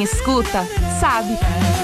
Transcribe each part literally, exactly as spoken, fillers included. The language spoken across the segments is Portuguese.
Quem escuta, sabe.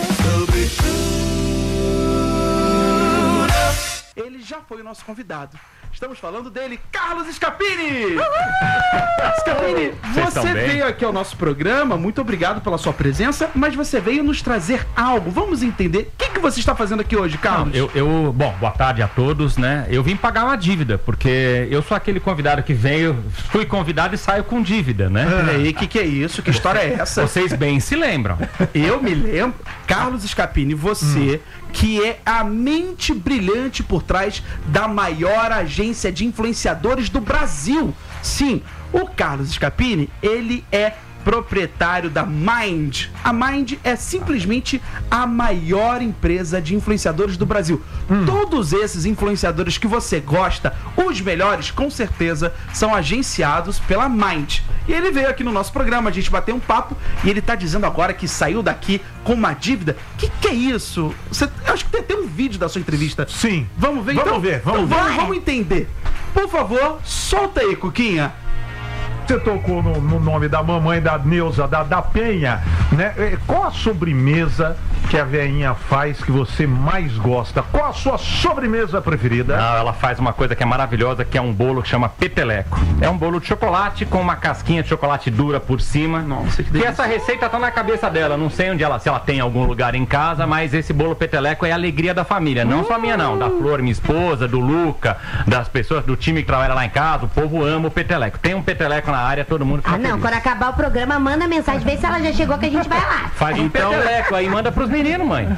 Ele já foi o nosso convidado. Estamos falando dele, Carlos Scapini! Scapini, você veio aqui ao nosso programa, muito obrigado pela sua presença, mas você veio nos trazer algo. Vamos entender. O que, que você está fazendo aqui hoje, Carlos? Não, eu, eu, bom, boa tarde a todos, né? Eu vim pagar uma dívida, porque eu sou aquele convidado que veio, fui convidado e saio com dívida, né? Peraí, o que, que é isso? Que história é essa? Vocês bem se lembram. Eu me lembro. Carlos Scapini, você, hum. que é a mente brilhante por trás da maior agência de influenciadores do Brasil. Sim, o Carlos Scapini, ele é proprietário da Mind. A Mind é simplesmente a maior empresa de influenciadores do Brasil. Hum. Todos esses influenciadores que você gosta, os melhores, com certeza, são agenciados pela Mind. E ele veio aqui no nosso programa, a gente bateu um papo e ele tá dizendo agora que saiu daqui com uma dívida. O que, que é isso? Você, eu acho que tem até um vídeo da sua entrevista. Sim. Vamos ver vamos então? Ver, vamos então, ver. Vamos, vamos entender. Por favor, solta aí, Cuquinha. Você tocou no, no nome da mamãe da Neuza, da, da Penha, né? Qual a sobremesa que a veinha faz que você mais gosta? Qual a sua sobremesa preferida? Não, ela faz uma coisa que é maravilhosa, que é um bolo que chama peteleco. É um bolo de chocolate com uma casquinha de chocolate dura por cima. Nossa, que delícia. E essa receita tá na cabeça dela. Não sei onde ela, se ela tem em algum lugar em casa, mas esse bolo peteleco é a alegria da família. Não só minha não, da Flor, minha esposa, do Luca, das pessoas do time que trabalha lá em casa. O povo ama o peteleco. Tem um peteleco na área, todo mundo fica Ah, não, feliz. quando acabar o programa, manda mensagem, vê se ela já chegou, que a gente vai lá. Faz um então... peteleco aí, manda pros meninos, mãe.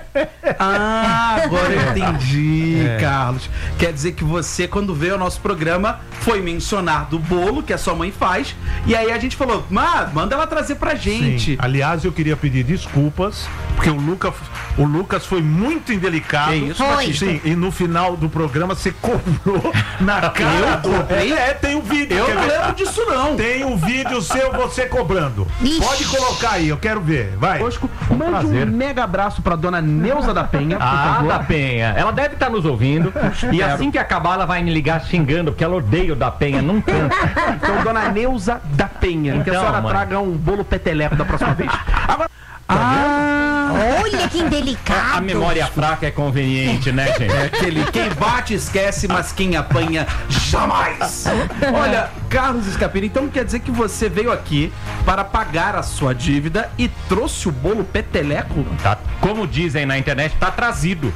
Ah, agora eu entendi, é. Carlos. Quer dizer que você, quando veio ao nosso programa, foi mencionar do bolo que a sua mãe faz, e aí a gente falou, ah, manda ela trazer pra gente. Sim. Aliás, eu queria pedir desculpas, porque o, Luca, o Lucas foi muito indelicado. Que isso, foi. Sim, e no final do programa você cobrou na cara do... É, é, tem um vídeo. Eu não lembro disso não. Tem um vídeo seu, você cobrando. Ixi. Pode colocar aí, eu quero ver. Vai. Osco, mande prazer. Um mega abraço pra dona Neuza da Penha, por Ah, favor. da Penha. Ela deve estar nos ouvindo. E assim que acabar, ela vai me ligar xingando, porque ela odeia o da Penha, não canta. Então, dona Neuza da Penha, então, que a senhora mãe. traga um bolo peteleco da próxima vez. Agora... Ah, olha que indelicado. A memória fraca é conveniente, né, gente? É aquele quem bate esquece, mas quem apanha jamais. Olha, Carlos Scapini, então quer dizer que você veio aqui para pagar a sua dívida e trouxe o bolo peteleco? Tá, como dizem na internet, tá trazido.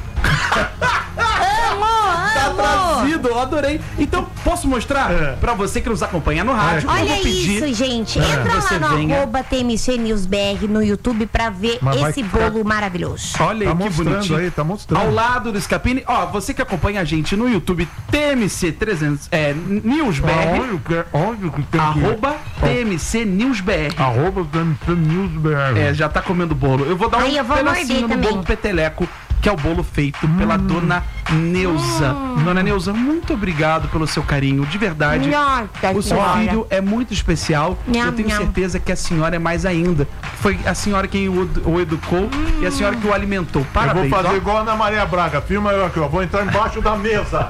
Tá trazido, eu adorei. Então, posso mostrar é. pra você que nos acompanha no rádio? Olha eu vou pedir. isso, gente. É. Entra Você lá no venha. arroba T M C News B R no YouTube pra ver Mas esse vai- bolo maravilhoso. Olha Tá aí que mostrando bonitinho. aí, tá mostrando. Ao lado do Scapini, ó, você que acompanha a gente no YouTube, T M C trezentos, é, News B R, Olha que, olha que tem arroba T M C News B R. Arroba T M C News B R. É, já tá comendo bolo. Eu vou dar Ai, um eu vou pedacinho morder do também. bolo peteleco, que é o bolo feito pela dona Neuza. Dona Neuza, muito obrigado pelo seu carinho, de verdade. Nossa O seu senhora. filho é muito especial. Nham, Eu tenho nham. certeza que a senhora é mais ainda. Foi a senhora quem o, o educou e a senhora que o alimentou. Parabéns. Eu vou fazer ó. igual a Ana Maria Braga. Filma eu aqui, ó. Vou entrar embaixo da mesa.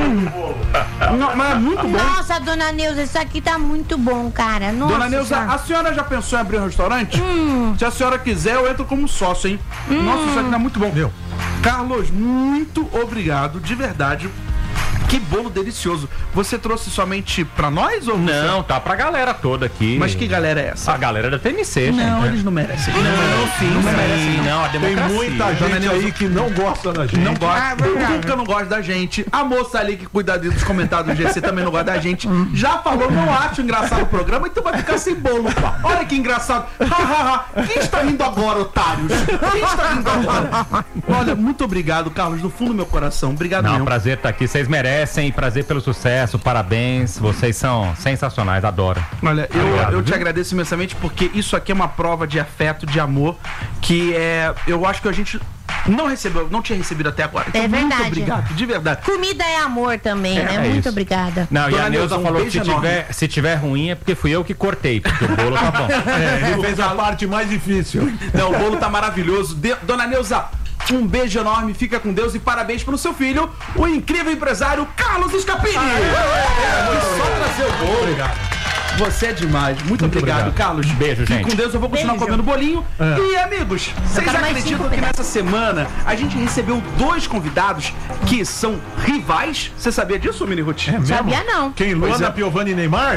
Não, mas é muito bom. Nossa, dona Neuza, isso aqui tá muito bom, cara. Nossa, Dona Neuza, senhora. a senhora já pensou em abrir um restaurante? Hum. Se a senhora quiser, eu entro como sócio, hein? Nossa, isso aqui tá muito bom. Meu. Carlos, muito obrigado, de verdade. Que bolo delicioso. Você trouxe somente pra nós ou você... Não, tá pra galera toda aqui. Mas que galera é essa? A galera da T M C, gente. Não, eles não merecem. Não, não, sim, não merecem. Não, a Tem democracia. muita Dona gente Neuza. aí que não gosta da gente. Não gosta. Ah, verdade. O Luca não gosta da gente. A moça ali que cuida dos comentários do G C também não gosta da gente. Já falou, não acho engraçado o programa, então vai ficar sem bolo. Olha que engraçado. Quem está rindo agora, otários? Quem está rindo agora? Olha, muito obrigado, Carlos, do fundo do meu coração. Obrigado Não, mesmo. prazer estar aqui. Vocês merecem. Prazer pelo sucesso. Parabéns. Vocês são sensacionais. Adoro. Olha, eu, Obrigado, eu te viu? agradeço imensamente porque isso aqui é uma prova de afeto, de amor, que é. Eu acho que a gente não recebeu, não tinha recebido até agora. Então, É muito verdade. obrigado, de verdade. Comida é amor também, É, né? é Muito isso. obrigada. Não, e Dona a Neuza Neuza, um falou que se beijo enorme. tiver, se tiver ruim é porque fui eu que cortei, porque o bolo tá bom. É, ele fez a parte mais difícil. Não, o bolo tá maravilhoso. De- Dona Neuza, um beijo enorme, fica com Deus e parabéns pelo seu filho, o incrível empresário Carlos Scapini. É, só trazer o bolo. Obrigado. Você é demais. Muito, Muito obrigado, obrigado. Carlos. Beijo, Fique gente. com Deus, eu vou continuar Beijo. comendo bolinho. É. E, amigos, vocês quero mais acreditam cinco que pedaços. nessa semana a gente recebeu dois convidados que são rivais? Você sabia disso, Mini Ruth? É mesmo? Sabia não. Quem? Pois Luana, é. Piovani e Neymar?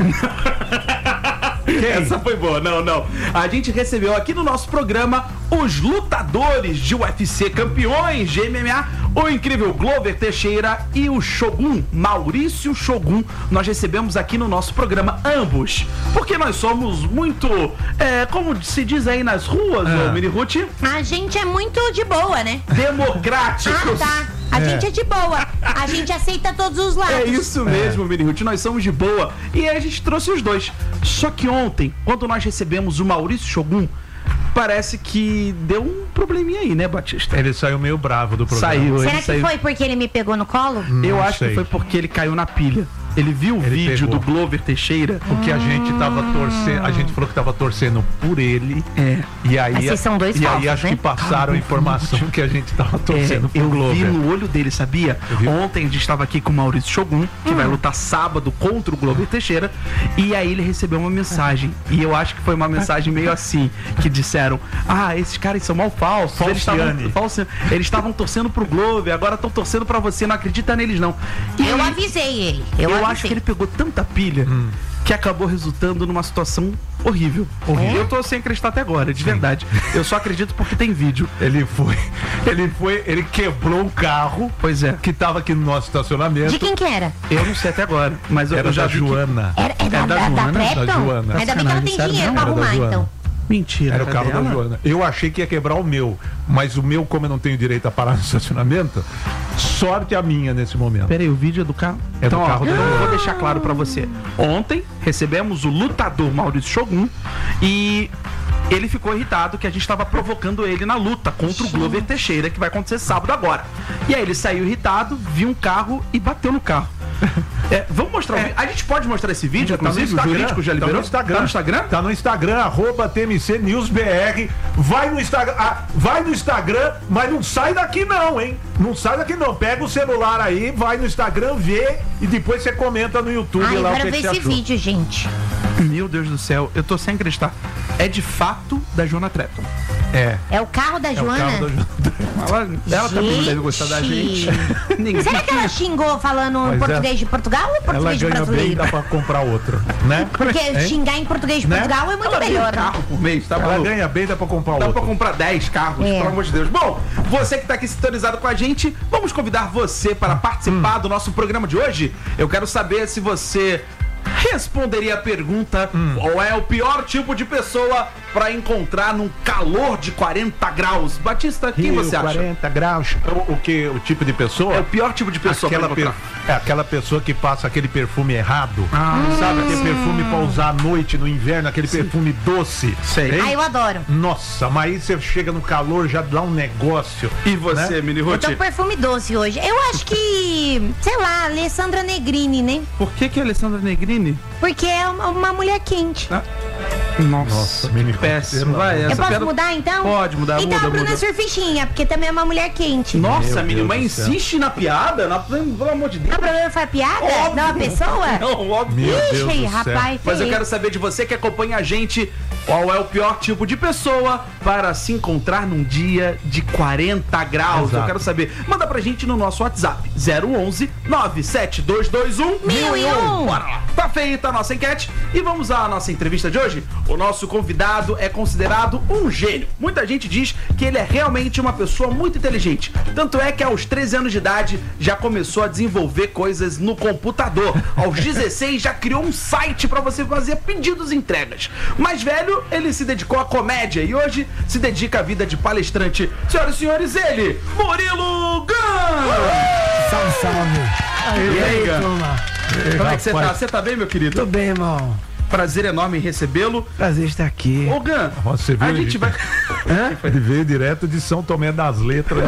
Quem? Essa foi boa, não, não. A gente recebeu aqui no nosso programa os lutadores de U F C, campeões de M M A, o incrível Glover Teixeira e o Shogun, Maurício Shogun. Nós recebemos aqui no nosso programa ambos, porque nós somos muito, é, como se diz aí nas ruas, É. ô Mini Ruth, A gente é muito de boa, né? democráticos. Ah, tá. A É. gente é de boa. A gente aceita todos os lados. É isso mesmo, Mini Ruth, nós somos de boa. E a gente trouxe os dois. Só que ontem, quando nós recebemos o Maurício Shogun, parece que deu um probleminha aí, né, Batista? Ele saiu meio bravo do programa. Saiu, Será ele que saiu. foi porque ele me pegou no colo? Eu Não acho sei. que foi porque ele caiu na pilha. Ele viu o Ele vídeo pegou. do Glover Teixeira. Porque a gente tava torcendo, a gente falou que tava torcendo por ele. É. E aí, Mas vocês são dois e aí falsos, acho né? que passaram a informação que a gente tava torcendo É, pro eu Glover. vi no olho dele, sabia? vi. Ontem a gente estava aqui com o Maurício Shogun, que Hum. vai lutar sábado contra o Glover Teixeira, e aí ele recebeu uma mensagem, e eu acho que foi uma mensagem meio assim, que disseram, ah, esses caras são mal falsos, eles estavam Falciane. falsi- eles estavam torcendo pro Glover, agora estão torcendo pra você, não acredita neles não. E Eu aí, avisei ele. Eu, eu avisei. acho que ele pegou tanta pilha que acabou resultando numa situação horrível. Horrível. Eu tô sem acreditar até agora, de verdade. Eu só acredito porque tem vídeo. Ele foi, ele foi, ele quebrou o carro Pois é. que tava aqui no nosso estacionamento. De quem que era? Eu não sei até agora, mas eu, Era eu já da vi que- Joana. Era, é da, É da da, da Joana, da Prepton? Joana. Ainda bem que ela tem Sério, dinheiro não? pra Era da arrumar, Joana. então. Mentira. Era o carro da dela? Joana. Eu achei que ia quebrar o meu, mas o meu, como eu não tenho direito a parar no estacionamento, sorte a minha nesse momento. Pera aí, o vídeo é do carro? É do então, ó, carro dela. eu vou deixar claro pra você. Ontem recebemos o lutador Maurício Shogun e ele ficou irritado que a gente estava provocando ele na luta contra o Glover Teixeira, que vai acontecer sábado agora. E aí ele saiu irritado, viu um carro e bateu no carro. É, vamos mostrar o vídeo. A gente pode mostrar esse vídeo, Tá no inclusive, o Instagram, jurídico já tá liberou? no Instagram. Tá no Instagram? Tá no Instagram, arroba T M C News B R. Vai no Instagram, ah, vai no Instagram, mas não sai daqui não, hein? Não sai daqui não. Pega o celular aí, vai no Instagram, vê e depois você comenta no YouTube Ai, lá o agora que, ver que você esse achou. vídeo, gente. Meu Deus do céu, eu tô sem acreditar. É de fato da Joana Trepton. É. É o carro da É o Joana? carro da Joana. Ela, ela também não deve gostar da gente. Ninguém. Será que ela xingou falando Mas é- português de Portugal ou Ela português de ganha bem, brasileiro? dá pra comprar outro, né? Porque Hein? xingar em português de Né? Portugal é muito Ela tem melhor, um né? carro por mês, tá Ela maluco? ganha bem, dá pra comprar Dá outro. pra comprar dez carros, É. pelo amor de Deus. Bom, você que tá aqui sintonizado com a gente, vamos convidar você para participar do nosso programa de hoje. Eu quero saber se você responderia a pergunta: qual é o pior tipo de pessoa para encontrar num calor de quarenta graus? Batista, quem Rio, você acha? quarenta graus. O, o que? O tipo de pessoa? É o pior tipo de pessoa aquela, pra per- encontrar. é aquela pessoa que passa aquele perfume errado. Ah, Sabe aquele perfume pra usar à noite, no inverno, aquele perfume doce. Sei. Hein? Ah, eu adoro. Nossa, mas aí você chega no calor, já dá um negócio. E você, né? Mini Eu Ruth? tô com perfume doce hoje. Eu acho que, sei lá, Alessandra Negrini, né? Por que que a Alessandra Negrini? Porque é uma, uma mulher quente. Nossa, Nossa, Mini Ruth, péssimo. pelo Vai, amor. Eu essa posso piada- mudar então? Pode mudar, Então muda, a Bruna muda. Surfichinha, porque também é uma mulher quente. Nossa, Meu menina, mas Deus do céu. insiste na piada? Na, pelo amor de Deus. A Bruna foi a piada? Óbvio. Da uma pessoa? Não, óbvio. Meu Deus Ixi, do céu. rapaz. Mas eu feio. quero saber de você que acompanha a gente, qual é o pior tipo de pessoa para se encontrar num dia de quarenta graus. Exato. Eu quero saber. Manda pra gente no nosso WhatsApp, zero onze nove sete dois dois um Mil e um. Bora lá. Tá feita a nossa enquete e vamos à nossa entrevista de hoje. O nosso convidado é considerado um gênio. Muita gente diz que ele é realmente uma pessoa muito inteligente. Tanto é que aos treze anos de idade já começou a desenvolver coisas no computador. Aos dezesseis já criou um site para você fazer pedidos e entregas. Mais velho, ele se dedicou à comédia e hoje se dedica à vida de palestrante. Senhoras e senhores, ele, Murilo Gun! Salve, salve. E aí, Gun? turma? Como é que você tá? rapaz. Você tá bem, meu querido? Tudo bem, irmão? Prazer enorme em recebê-lo. Prazer estar aqui. Ô, Gun, Você viu, a gente ele- vai... Ele veio direto de São Tomé das Letras.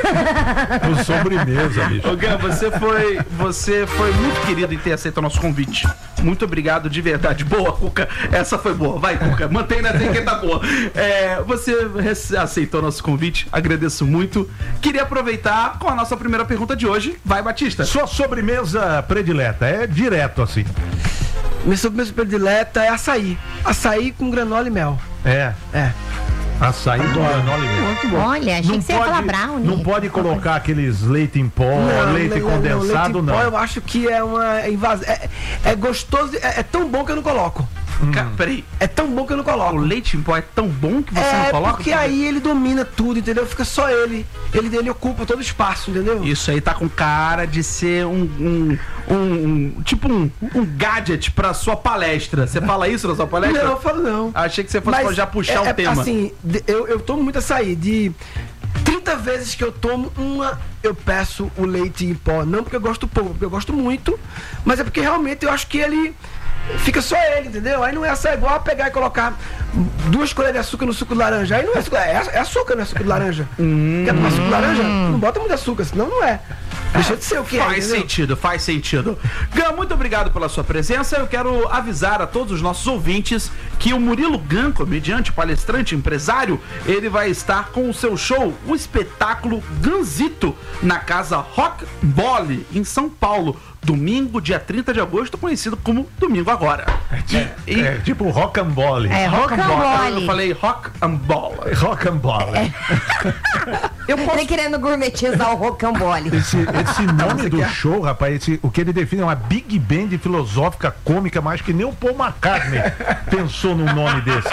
No sobremesa, bicho. Ô, Gun, você foi, você foi muito querido em ter aceito o nosso convite. Muito obrigado de verdade. Boa, Cuca. Essa foi boa. Vai, Cuca. Mantém na que tá boa. É, você rece- aceitou o nosso convite. Agradeço muito. Queria aproveitar com a nossa primeira pergunta de hoje. Vai, Batista. Sua sobremesa predileta é direto assim. Minha sobremesa predileta é açaí. Açaí com granola e mel. É. É. Açaí com granola e mel. Muito bom. Olha, achei que você ia falar brownie. Não pode colocar aqueles leite em pó, Não, leite não, não, condensado, leite em não. pó, eu acho que é uma invasão. É, é gostoso, é, é tão bom que eu não coloco. Cara, peraí. É tão bom que eu não coloco. O leite em pó é tão bom que você é não coloca? porque aí ele domina tudo, entendeu? Fica só ele. Ele dele ocupa todo o espaço, entendeu? Isso aí tá com cara de ser um, um, um, um tipo um, um gadget pra sua palestra. Você fala isso na sua palestra? Não, eu falo não. Achei que você fosse Mas já puxar é, o tema. Assim, de- eu, eu tomo muito açaí. De trinta vezes que eu tomo, uma eu peço o leite em pó. Não porque eu gosto pouco, porque eu gosto muito, mas é porque realmente eu acho que ele fica só ele, entendeu? Aí não é açaí igual a pegar e colocar duas colheres de açúcar no suco de laranja. Aí não é açúcar, é, é açúcar, não é suco de laranja. Hum. Quer tomar suco de laranja? Não bota muito açúcar, senão não é. Deixa de ser o que é. Faz entendeu? sentido, faz sentido. Gan, muito obrigado pela sua presença. Eu quero avisar a todos os nossos ouvintes que o Murilo Gan, comediante, palestrante, empresário, ele vai estar com o seu show, o espetáculo Ganzito, na Casa Rock Bolle, em São Paulo. Domingo, dia trinta de agosto, conhecido como Domingo Agora. É, é tipo rocambole. É, Rock and Ball. rocambole. Eu falei Rock and Ball. Rocambole. Eu posso... Tá querendo gourmetizar o rocambole. Esse, esse nome do show, rapaz, esse, o que ele define é uma big band filosófica cômica, mas que nem o Paul McCartney pensou num nome desse.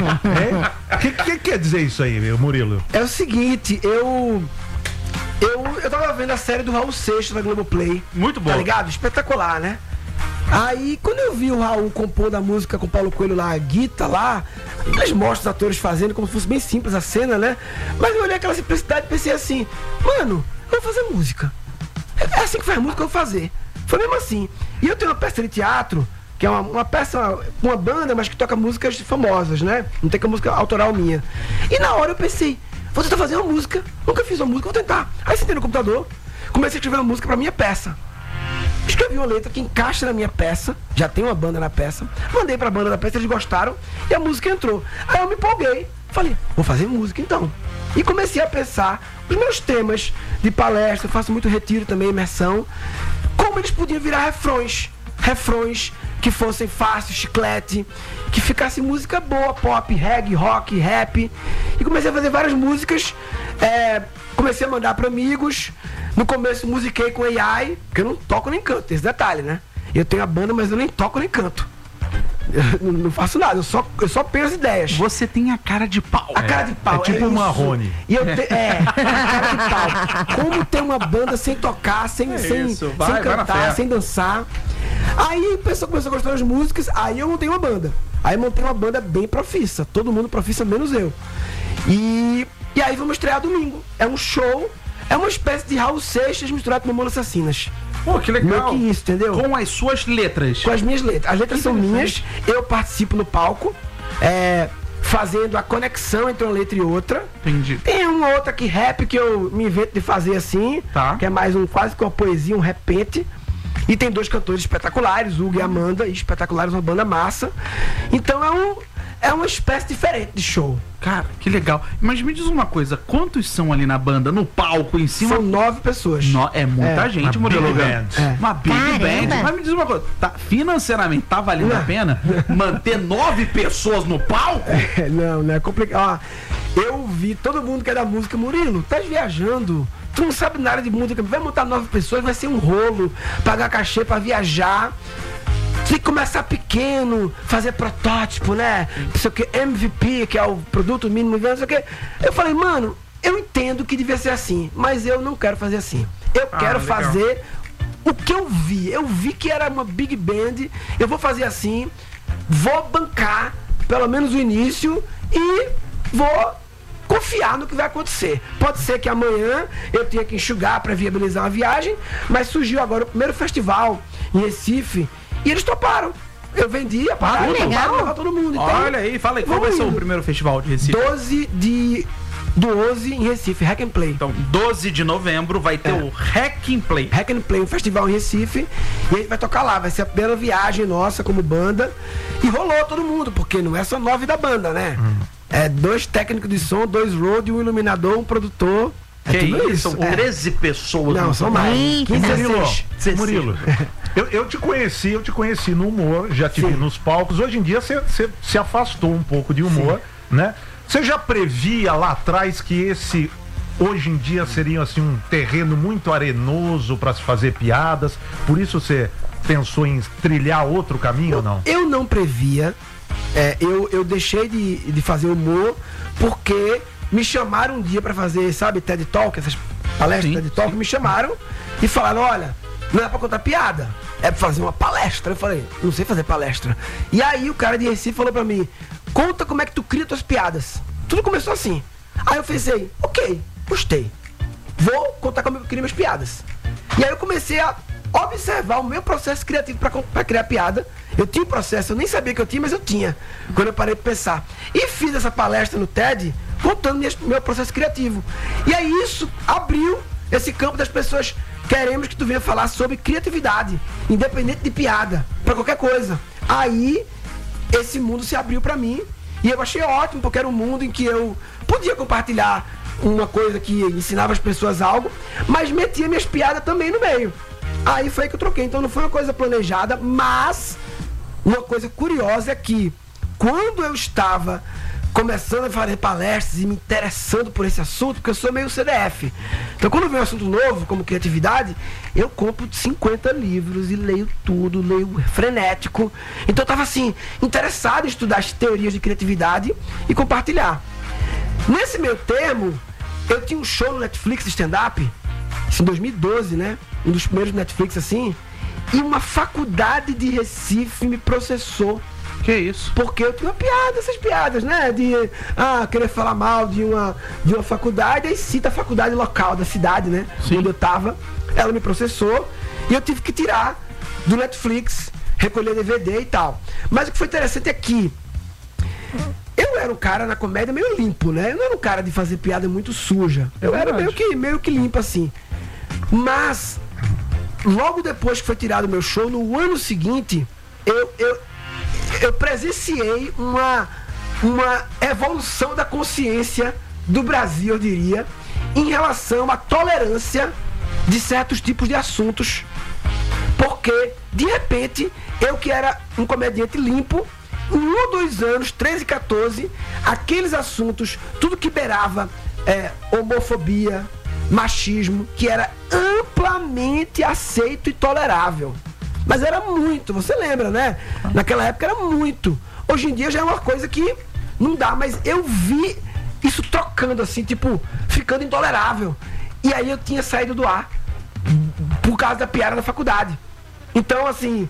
O que, que quer dizer isso aí, meu Murilo? É o seguinte, eu. Eu, eu tava vendo a série do Raul Seixas na Globoplay. Muito boa. Tá ligado? Espetacular, né? Aí, quando eu vi o Raul compor da música com o Paulo Coelho lá, a guita lá, eles mostram os atores fazendo como se fosse bem simples a cena, né? Mas eu olhei aquela simplicidade e pensei assim, mano, eu vou fazer música. É assim que faz música, eu vou fazer. Foi mesmo assim. E eu tenho uma peça de teatro, que é uma, uma peça, uma banda, mas que toca músicas famosas, né? Não tem que música autoral minha. E na hora eu pensei, vou tentar fazer uma música. Nunca fiz uma música, vou tentar. Aí sentei no computador, comecei a escrever uma música pra minha peça. Escrevi uma letra que encaixa na minha peça, já tem uma banda na peça, mandei pra banda da peça, eles gostaram e a música entrou. Aí eu me empolguei, falei, vou fazer música então. E comecei a pensar os meus temas de palestra, eu faço muito retiro também, imersão, como eles podiam virar refrões, refrões que fossem fáceis, chiclete, que ficasse música boa, pop, reggae, rock, rap. E comecei a fazer várias músicas, é, comecei a mandar para amigos. No começo musiquei com A I, porque eu não toco nem canto, tem esse detalhe, né? Eu tenho a banda, mas eu nem toco nem canto. Eu não faço nada, eu só, eu só penso ideias. Você tem a cara de pau. A cara de pau. É tipo isso. o Marrone. E eu te, é, a cara de pau. Como ter uma banda sem tocar, sem, sem, isso, sem vai, vai na fé. cantar, sem dançar. Aí o pessoal começou a gostar das músicas, aí eu montei uma banda. Aí eu montei uma banda bem profissa, todo mundo profissa, menos eu. E, e aí vamos estrear domingo. É um show, é uma espécie de Raul Seixas misturado com Mamonas Assassinas. Pô, que legal. Meio que isso, entendeu? Com as suas letras. Com as minhas letras. As letras são minhas, eu participo no palco, é, fazendo a conexão entre uma letra e outra. Entendi. Tem uma outra que rap que eu me invento de fazer assim, Tá. que é mais um quase que uma poesia, um repente. E tem dois cantores espetaculares, Hugo e Amanda, e espetaculares, uma banda massa. Então é um é uma espécie diferente de show. Cara, que legal. Mas me diz uma coisa, quantos são ali na banda, no palco, em cima? São nove pessoas. No- é muita É. gente, Uma Murilo big Gan. band. É. Uma big Caramba. band. Mas me diz uma coisa, tá, financeiramente tá valendo a pena manter nove pessoas no palco? É, não, não é complicado. Ó, eu vi todo mundo que é da música, Murilo, tá viajando. Tu não sabe nada de música, vai montar nove pessoas, vai ser um rolo, pagar cachê pra viajar. Tem que começar pequeno, fazer protótipo, né? Não sei o que, M V P, que é o produto mínimo, não sei o que. Eu falei, mano, eu entendo que devia ser assim, mas eu não quero fazer assim. Eu Ah, quero legal. fazer o que eu vi. Eu vi que era uma big band, eu vou fazer assim, vou bancar pelo menos o início e vou confiar no que vai acontecer. Pode ser que amanhã eu tenha que enxugar para viabilizar uma viagem, mas surgiu agora o primeiro festival em Recife e eles toparam. Eu vendi a parada, legal. toparam levar todo mundo. Então, Olha aí, fala aí, qual vai vamos ser o indo. primeiro festival de Recife? doze de do onze em Recife, Hack and Play. Então, doze de novembro vai ter É. o Hack and Play. Hack and Play, um festival em Recife, e a gente vai tocar lá, vai ser a primeira viagem nossa como banda. E rolou todo mundo, porque não é só nove da banda, né? É dois técnicos de som, dois road, um iluminador, um produtor. É Que tudo isso? São É. treze pessoas. Não, no são total. mais. Eita. quinze, Murilo, dezesseis. Murilo, Eu, eu te conheci, eu te conheci no humor, já te Sim. vi nos palcos. Hoje em dia você se afastou um pouco de humor, Sim. né? Você já previa lá atrás que esse, hoje em dia, seria assim um terreno muito arenoso para se fazer piadas? Por isso você pensou em trilhar outro caminho eu, ou não? Eu não previa. É, eu, eu deixei de, de fazer humor porque me chamaram um dia para fazer, sabe, TED Talk, essas palestras Sim, TED Talk, sim. me chamaram e falaram, olha, não é pra contar piada, é pra fazer uma palestra. Eu falei, não sei fazer palestra. E aí o cara de Recife falou pra mim, conta como é que tu cria tuas piadas. Tudo começou assim. Aí eu pensei, ok, gostei. Vou contar como eu crio minhas piadas. E aí eu comecei a observar o meu processo criativo pra, pra criar piada. Eu tinha um processo, eu nem sabia que eu tinha, mas eu tinha. Quando eu parei pra pensar. E fiz essa palestra no TED contando minhas, meu processo criativo. E aí isso abriu esse campo das pessoas. Queremos que tu venha falar sobre criatividade, independente de piada, pra qualquer coisa. Aí, esse mundo se abriu pra mim e eu achei ótimo, porque era um mundo em que eu podia compartilhar uma coisa que ensinava as pessoas algo, mas metia minhas piadas também no meio. Aí foi que eu troquei. Então não foi uma coisa planejada, mas uma coisa curiosa é que quando eu estava começando a fazer palestras e me interessando por esse assunto, porque eu sou meio C D F. Então quando vem um assunto novo, como criatividade, eu compro cinquenta livros e leio tudo, leio frenético. Então eu estava assim, interessado em estudar as teorias de criatividade e compartilhar. Nesse meio termo, eu tinha um show no Netflix de stand-up, isso em dois mil e doze, né? Um dos primeiros Netflix assim, e uma faculdade de Recife me processou. Que isso? Porque eu tinha uma piada, essas piadas, né? De ah, querer falar mal de uma, de uma faculdade, aí cita a faculdade local da cidade, né? Sim. Onde eu tava. Ela me processou e eu tive que tirar do Netflix, recolher D V D e tal. Mas o que foi interessante é que eu era um cara na comédia meio limpo, né? Eu não era um cara de fazer piada muito suja. É eu era verdade. meio que, meio que limpo assim. Mas, logo depois que foi tirado o meu show, no ano seguinte, eu, eu, eu presenciei uma, uma evolução da consciência do Brasil, eu diria, em relação à tolerância de certos tipos de assuntos. Porque, de repente, eu que era um comediante limpo, em um ou dois anos, treze, quatorze, aqueles assuntos, tudo que beirava é, homofobia, machismo, que era amplamente aceito e tolerável. Mas era muito, você lembra, né? Naquela época era muito. Hoje em dia já é uma coisa que não dá, mas eu vi isso trocando assim, tipo, ficando intolerável. E aí eu tinha saído do ar por causa da piada da faculdade. Então, assim,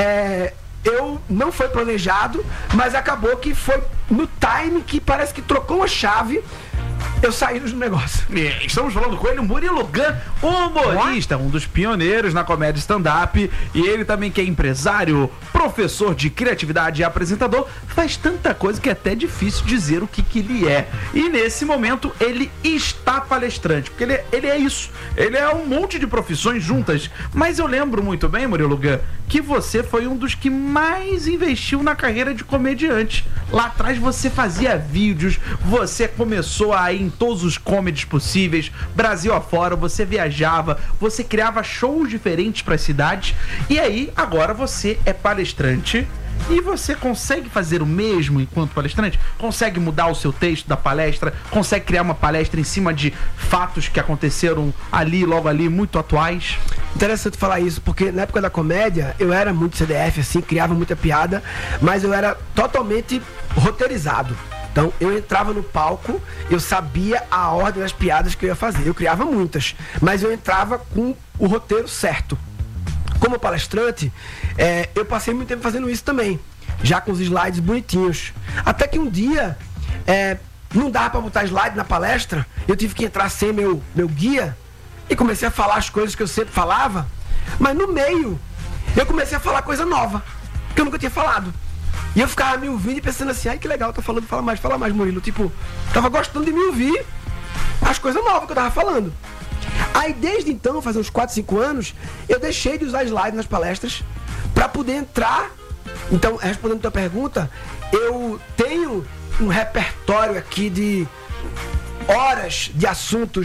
é, eu não foi planejado, mas acabou que foi no time que parece que trocou uma chave. Eu saí do negócio. É, estamos falando com ele, Murilo Gun, humorista, um dos pioneiros na comédia stand-up. E ele também que é empresário, professor de criatividade e apresentador. Faz tanta coisa que é até difícil dizer o que, que ele é. E nesse momento ele está palestrante, porque ele, ele é isso. Ele é um monte de profissões juntas. Mas eu lembro muito bem, Murilo Gun, que você foi um dos que mais investiu na carreira de comediante. Lá atrás você fazia vídeos, você começou a ir em todos os comedies possíveis, Brasil afora, você viajava, você criava shows diferentes para as cidades, e aí agora você é palestrante. E você consegue fazer o mesmo enquanto palestrante? Consegue mudar o seu texto da palestra? Consegue criar uma palestra em cima de fatos que aconteceram ali, logo ali, muito atuais? Interessante falar isso, porque na época da comédia eu era muito C D F, assim, criava muita piada, mas eu era totalmente roteirizado. Então eu entrava no palco, eu sabia a ordem das piadas que eu ia fazer. Eu criava muitas, mas eu entrava com o roteiro certo. Como palestrante, é, eu passei muito tempo fazendo isso também, já com os slides bonitinhos. Até que um dia, é, não dava para botar slide na palestra, eu tive que entrar sem meu, meu guia e comecei a falar as coisas que eu sempre falava, mas no meio eu comecei a falar coisa nova, que eu nunca tinha falado. E eu ficava me ouvindo e pensando assim, ai que legal, tá falando, fala mais, fala mais, Murilo. Tipo, tava gostando de me ouvir as coisas novas que eu tava falando. Aí desde então, faz uns quatro, cinco anos, eu deixei de usar slide nas palestras para poder entrar. Então, respondendo a tua pergunta, eu tenho um repertório aqui de horas de assuntos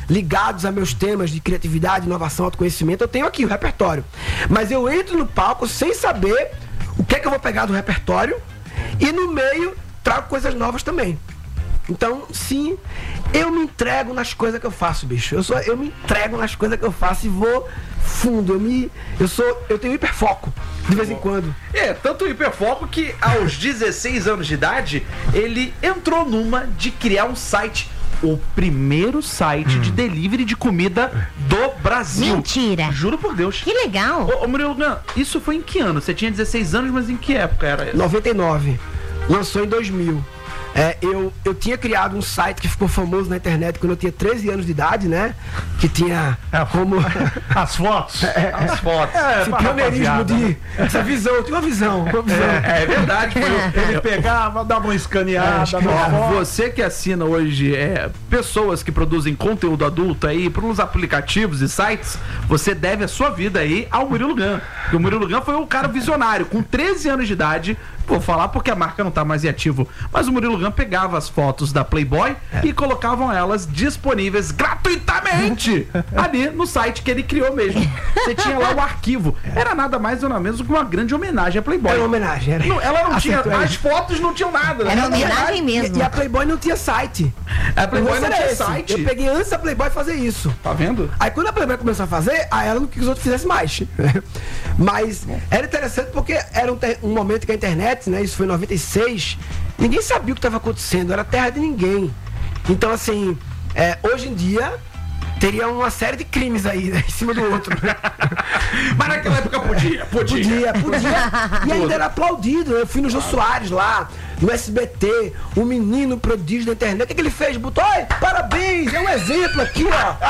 ligados a meus temas de criatividade, inovação, autoconhecimento, eu tenho aqui o repertório. Mas eu entro no palco sem saber o que é que eu vou pegar do repertório e no meio trago coisas novas também. Então, sim, eu me entrego nas coisas que eu faço, bicho. Eu, sou, eu me entrego nas coisas que eu faço e vou fundo. Eu, me, eu, sou, eu tenho hiperfoco, de vez em quando. É, tanto hiperfoco que aos dezesseis anos de idade, ele entrou numa de criar um site. O primeiro site hum. de delivery de comida do Brasil. Mentira. Juro por Deus. Que legal. Ô, ô Murilo, isso foi em que ano? Você tinha dezesseis anos, mas em que época era isso? noventa e nove. Lançou em dois mil. É, eu, eu tinha criado um site que ficou famoso na internet quando eu tinha treze anos de idade, né? Que tinha é, como... As fotos. É, as fotos. É, esse pioneirismo de... Essa visão, eu tinha uma visão. Uma visão. É, é verdade. Foi, ele pegava, dava uma escaneada. É, você que assina hoje é, pessoas que produzem conteúdo adulto aí pelos aplicativos e sites, você deve a sua vida aí ao Murilo Gun. O Murilo Gun foi um cara visionário, com treze anos de idade. Vou falar porque a marca não tá mais em ativo. Mas o Murilo Gun pegava as fotos da Playboy é. e colocavam elas disponíveis gratuitamente ali no site que ele criou mesmo. Você tinha lá o arquivo. Era nada mais ou menos que uma grande homenagem à Playboy. Era uma homenagem. Era... Não, ela não Acertou tinha... aí. As fotos não tinham nada. Era homenagem mesmo. E, e a Playboy não tinha site. A Playboy não tinha esse. site. Eu peguei antes da Playboy fazer isso. Tá vendo? Aí quando a Playboy começou a fazer, aí ela não quis que os outros fizessem mais. Mas era interessante porque era um, ter... um momento que a internet, né? Isso foi em noventa e seis, ninguém sabia o que estava acontecendo, era terra de ninguém. Então, assim, é, hoje em dia teria uma série de crimes aí, né, em cima do outro. Mas naquela época podia, podia. Podia, podia. E ainda era aplaudido. Eu fui no Jô Soares lá, no S B T, um menino prodígio da internet. O que, que ele fez? Botou, oi, parabéns, é um exemplo aqui,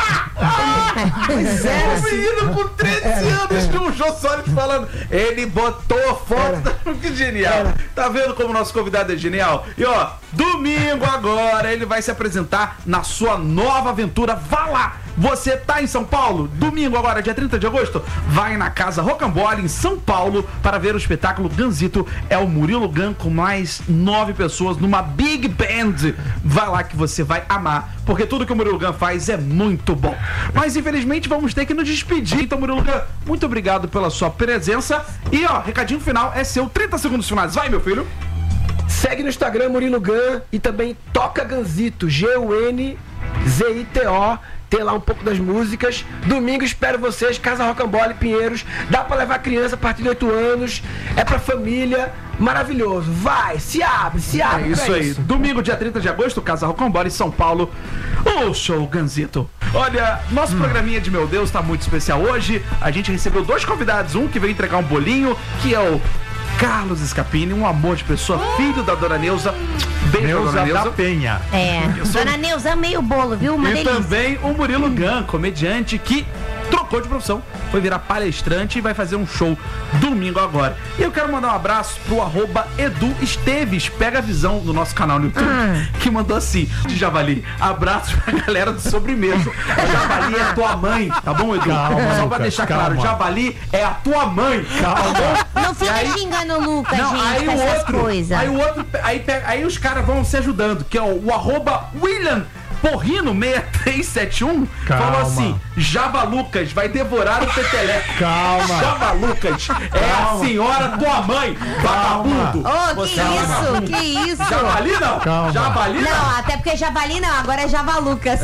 ó. Pois é, um assim, menino com treze anos de um Jô Soares falando. Ele botou foto. Que genial. Era. Tá vendo como o nosso convidado é genial? E ó, domingo agora ele vai se apresentar na sua nova aventura. Vá lá! Você tá em São Paulo? Domingo agora, dia trinta de agosto, vai na Casa Rocambole em São Paulo para ver o espetáculo Gunzito. É o Murilo Gun com mais nove pessoas numa Big Band. Vai lá que você vai amar, porque tudo que o Murilo Gun faz é muito bom. Mas infelizmente vamos ter que nos despedir. Então, Murilo Gun, muito obrigado pela sua presença. E ó, recadinho final é seu, trinta segundos finais. Vai, meu filho. Segue no Instagram Murilo Gun e também Toca Gunzito, G U N Z I T O. Tem lá um pouco das músicas. Domingo espero vocês, Casa Rocambole, Pinheiros. Dá pra levar criança a partir de oito anos. É pra família. Maravilhoso. Vai, se abre, se abre. É isso aí. Isso. Domingo, dia trinta de agosto, Casa Rocambole, São Paulo. O show Gunzito. Olha, nosso hum. programinha de Meu Deus tá muito especial hoje. A gente recebeu dois convidados. Um que veio entregar um bolinho, que é o Carlos Scapini, um amor de pessoa, filho da Dona Neuza. Beijo, Neuza Dona Neuza da Penha. É, sou... Dona Neuza, amei o bolo, viu? Uma e delícia. Também o Murilo Gun, comediante que trocou de profissão, foi virar palestrante e vai fazer um show domingo agora. E eu quero mandar um abraço pro arroba Edu Esteves, pega a visão do nosso canal no YouTube, ah. que mandou assim, de Javali, abraço pra galera do sobremesa. Javali é tua mãe, tá bom, Edu? Calma, Só Lucas, pra deixar calma. claro, Javali é a tua mãe. Calma. Não fica aí, xingando o Lucas, não, gente, aí com o essas outro, coisas. Aí o outro, aí, pega, aí os caras vão se ajudando, que é o, o arroba William Porrino seis três sete um. Calma. Falou assim: Javalucas vai devorar o peteleco. Calma. Javalucas é Calma. a senhora tua mãe, vagabundo. Ô, Você que é isso, vagabundo. que isso? Javali não? Calma. Javali não? Não, até porque javali não, agora é javalucas.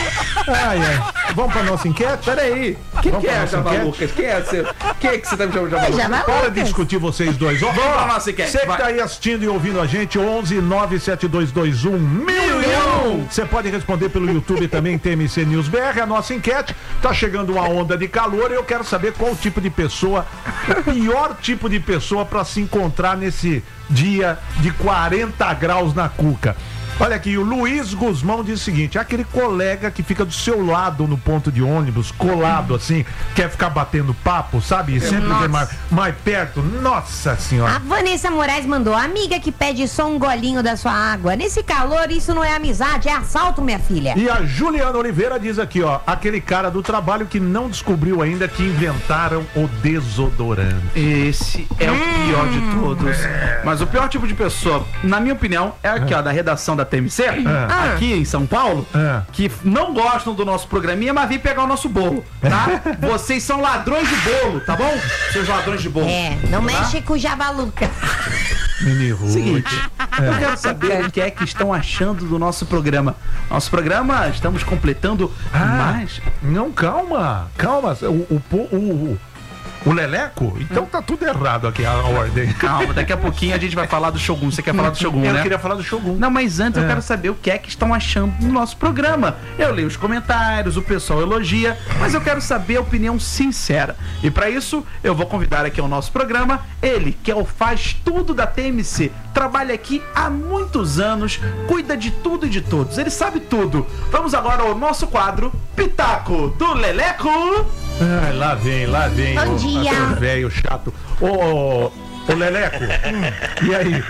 Ai, ai. Vamos pra nossa enquete? Peraí. Quem Vamos que pra é nossa Javalucas? Quem é você? Quem é que você tá me chamando de Javalucas? Javalucas. Para de discutir vocês dois. Ó, Vamos pra nossa enquete. Você que vai. tá aí assistindo e ouvindo a gente, onze nove sete dois dois um mil e um. Você pode responder pelo YouTube também, T M C News B R. A nossa enquete, tá chegando uma onda de calor e eu quero saber qual tipo de pessoa, o pior tipo de pessoa para se encontrar nesse dia de quarenta graus na cuca. Olha aqui, o Luiz Guzmão diz o seguinte: é aquele colega que fica do seu lado no ponto de ônibus, colado assim, quer ficar batendo papo, sabe? E sempre vem mais, mais perto. Nossa senhora. A Vanessa Moraes mandou: amiga que pede só um golinho da sua água. Nesse calor, isso não é amizade, é assalto, minha filha. E a Juliana Oliveira diz aqui, ó, aquele cara do trabalho que não descobriu ainda que inventaram o desodorante. Esse é o pior de todos. Mas o pior tipo de pessoa, na minha opinião, é aqui, ó, da redação da T M C, Ah. aqui em São Paulo, É. que não gostam do nosso programinha, mas vêm pegar o nosso bolo, tá? Vocês são ladrões de bolo, tá bom? Seus ladrões de bolo. É, não mexe com o Javaluca. Mini Ruth. Seguinte, eu quero saber o que é que estão achando do nosso programa. Nosso programa, estamos completando Ah, mais. não, calma, calma. O, o, o, o, o Leleco? Então tá tudo errado aqui a ordem. Calma, daqui a pouquinho a gente vai falar do Shogun. Você quer falar do Shogun, Eu né? queria falar do Shogun. Não, mas antes eu É. quero saber o que é que estão achando do nosso programa. Eu leio os comentários, o pessoal elogia, mas eu quero saber a opinião sincera. E pra isso, eu vou convidar aqui ao nosso programa ele, que é o faz tudo da T M C. Trabalha aqui há muitos anos, cuida de tudo e de todos. Ele sabe tudo. Vamos agora ao nosso quadro Pitaco do Leleco. Ai, lá vem, lá vem. Bom o- dia. aquele velho chato. Ô, ô, ô Leleco, hum, e aí?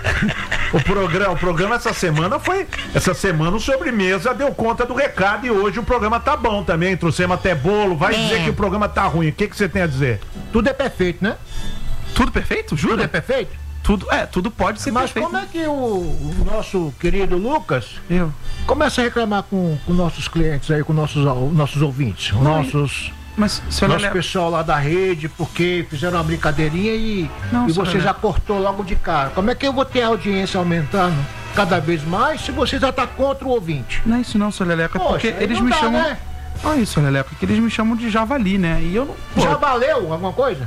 O programa, o programa essa semana foi. Essa semana o Sobremesa deu conta do recado e hoje o programa tá bom também. Trouxemos até bolo. Vai É. dizer que o programa tá ruim. O que, que você tem a dizer? Tudo é perfeito, né? Tudo perfeito? Jura? Tudo é perfeito? Tudo, é, tudo pode ser Mas perfeito. como é que o, o nosso querido Lucas Eu. começa a reclamar com, com nossos clientes aí, com nossos, au- nossos ouvintes, nossos, Mas, seu nosso Leleco, pessoal lá da rede, porque fizeram uma brincadeirinha e, Não, e seu você Leleco. já cortou logo de cara. Como é que eu vou ter a audiência aumentando cada vez mais se você já tá contra o ouvinte? não é isso não, seu Leleco, é Poxa, porque aí eles não me dá, chamam... né? Olha isso, Leleco, que eles me chamam de javali, né? E eu não... Pô, Já valeu alguma coisa?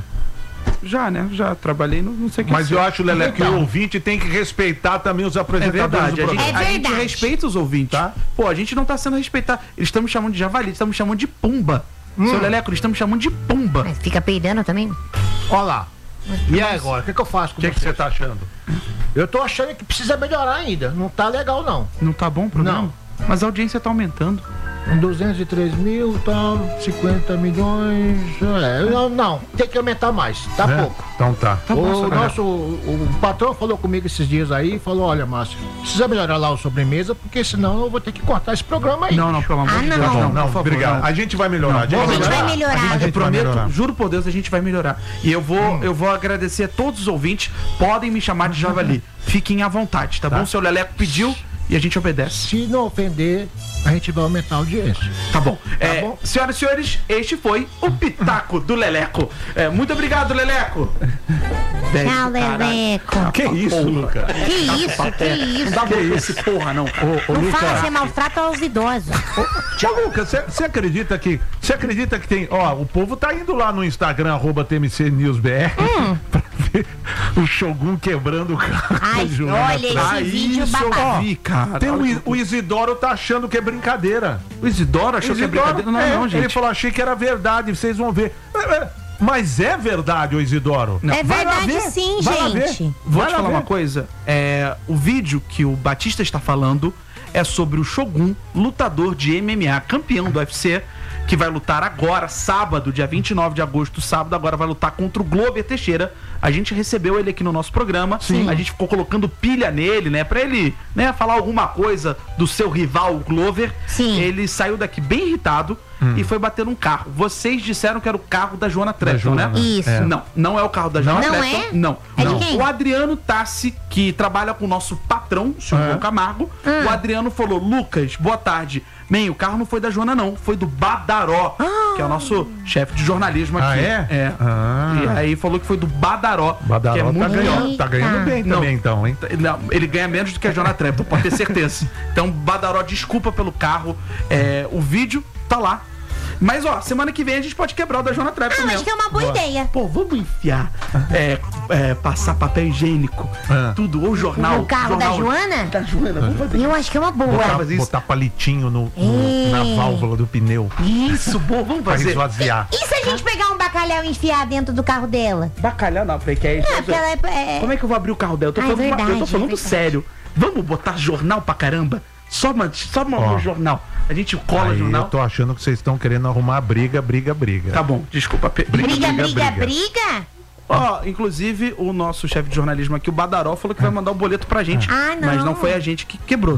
já, né? Já trabalhei, não, não sei o que Mas eu acho, Leleco, que Então. o ouvinte tem que respeitar também os É apresentadores verdade, do a gente, programa. É a gente verdade. respeita os ouvintes, tá? Pô, a gente não tá sendo respeitado. Eles estão me chamando de javali, eles estão me chamando de pumba. Seu Leleco, eles estão me chamando de pumba. Mas fica peidando também? Olha lá. E aí agora, o que, que eu faço com O que, que você? você tá achando? Eu tô achando que precisa melhorar ainda. Não tá legal, não. Não tá bom o programa? Não. Mas a audiência tá aumentando. Com duzentos e três mil, tá, cinquenta milhões. É, não, não, tem que aumentar mais, tá É? pouco. Então tá. o nosso o, o patrão falou comigo esses dias aí, falou: olha, Márcio, precisa melhorar lá o sobremesa, porque senão eu vou ter que cortar esse programa aí. Não, não, pelo amor Ah, de não. Deus. Não, Não, não, por favor, obrigado. não. A gente vai melhorar. Não, A gente vai melhorar. A gente Eu prometo, vai melhorar. juro por Deus, a gente vai melhorar. E eu vou, eu vou agradecer a todos os ouvintes. Podem me chamar de javali. Fiquem à vontade, tá, bom? O seu Leleco pediu e a gente obedece. Se não ofender, a gente vai aumentar a audiência. Tá bom. É, bom. senhoras e senhores, este foi o Pitaco do Leleco. É, muito obrigado, Leleco. Beijo, Tchau, caralho. Leleco. Que isso, Luca? Que isso, que isso. Não dá bola pra esse porra, não. Ô, ô, Não Luca, fala, você maltrata os idosos. Ô, Lucas, você acredita que. Você acredita que tem. Ó, o povo tá indo lá no Instagram, arroba T M C News B R, pra ver o Shogun quebrando o carro. Ai, da Joana olha esse Trás. vídeo isso eu babado. vi, cara. Tem o, Olha I- o Isidoro tá achando que é brincadeira. O Isidoro achou que é Isidoro, brincadeira. Não, é, não, gente. Ele falou, achei que era verdade, vocês vão ver. É, é, Mas é verdade, ô Isidoro. É Vai lá verdade ver, sim, vai lá ver. gente. Vou Vai te lá falar ver. uma coisa. É, o vídeo que o Batista está falando é sobre o Shogun, lutador de M M A, campeão do U F C, que vai lutar agora, sábado, dia vinte e nove de agosto, sábado, agora vai lutar contra o Glover Teixeira. A gente recebeu ele aqui no nosso programa. Sim. A gente ficou colocando pilha nele, né? Pra ele, né, falar alguma coisa do seu rival, o Glover. Sim. Ele saiu daqui bem irritado e foi bater num carro. Vocês disseram que era o carro da Joana Trepton, né? Joana. Isso. É. Não, não é o carro da Joana Não Trepton. é? Não. É de não. quem? O Adriano Tassi, que trabalha com o nosso patrão, o senhor É. Camargo, Ah. o Adriano falou: Lucas, boa tarde. Man, o carro não foi da Joana, não, foi do Badaró, que é o nosso chefe de jornalismo aqui. Ah, é? É. Ah. E aí falou que foi do Badaró, Badaró que é tá, muito ganhando, tá ganhando Eita. bem Não. também, então, hein? não, ele ganha menos do que a Joana Trepton, pode ter certeza. Então, Badaró, desculpa pelo carro. É, o vídeo tá lá. Mas, ó, semana que vem a gente pode quebrar o da Joana Trepton Ah, mesmo. acho que é uma boa ideia. Pô, vamos enfiar, é, é, passar papel higiênico, Ah. tudo, ou jornal. No carro da jornal- Joana? Da Joana, vamos fazer Eu acho que é uma boa. Botar, fazer isso. botar palitinho no, no- na É. válvula do pneu isso, bom, vamos pra fazer. esvaziar. E se a gente pegar um bacalhau e enfiar dentro do carro dela? Bacalhau não, porque aí... É, porque ela é... é- Como é que eu vou abrir o carro dela? Eu tô Ah, é falando, uma- eu tô verdade, falando é verdade. sério. Vamos botar jornal pra caramba? Só, man- só Ó. no jornal. A gente cola Aí jornal. eu tô achando que vocês estão querendo arrumar briga, briga, briga. Tá bom, desculpa. Pe- Briga, briga, briga, briga. briga? Ó, inclusive, o nosso chefe de jornalismo aqui, o Badaró, falou que vai mandar o boleto pra gente. Ah, não. Mas não foi a gente que quebrou, Né? tá?